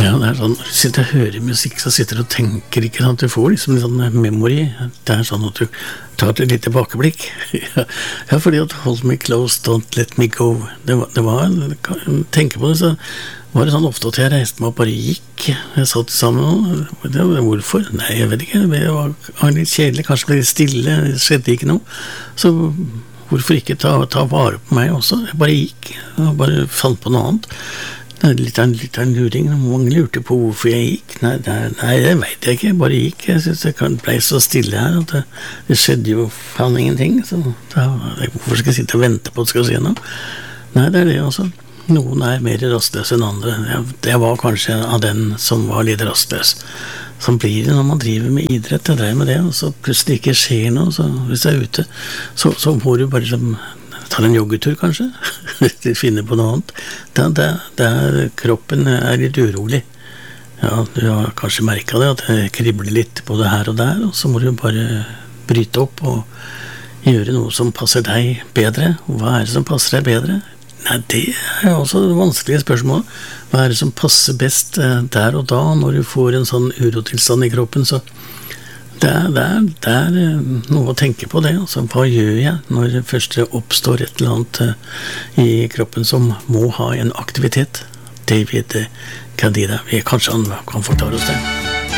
Ja, det sånn, når du sitter og hører musikk, så sitter du og tenker, ikke sant? Du får liksom en sånn memory. Det sånn at du tar et litt tilbakeblikk. Ja, fordi at hold me close, don't let me go. Det var tenker på det, så var det sånn ofte at jeg reiste meg og bare gikk. Jeg satt sammen, hvorfor? Nei, jeg vet ikke, det var litt kjedelig, kanskje ble litt stille, det skjedde ikke noe. Så hvorfor ikke ta vare på meg også? Jeg bare gikk, og bare fant på noe annet. Det litt av en luring. Mange lurte på hvorfor jeg gikk. Nei, det vet jeg ikke. Jeg bare gikk. Jeg synes det ble så stille her at det skjedde jo faen ingenting. Så hvorfor skal jeg sitte og vente på at det skal skje noe? Nei, det det også. Noen mer rastløs enn andre. Jeg var kanskje av den som var litt rastløs. Sånn blir det når man driver med idrett. Jeg drev med det, og så plutselig ikke skjer noe. Så hvis jeg ute, så må du bare ta en joggetur kanskje, hvis du finner på noe annet. Kroppen litt urolig. Ja, du har kanskje merket det, at det kribler litt både her og der, og så må du bare bryte opp og gjøre noe som passer deg bedre. Og hva det som passer deg bedre? Nei, det også et vanskelig spørsmål. Hva det som passer best der og da, når du får en sånn urotilstand i kroppen, så det noe å tenke på det. Altså, hva gjør jeg når det først oppstår et eller annet i kroppen som må ha en aktivitet? David Kadira, kanskje han kan forklare oss det.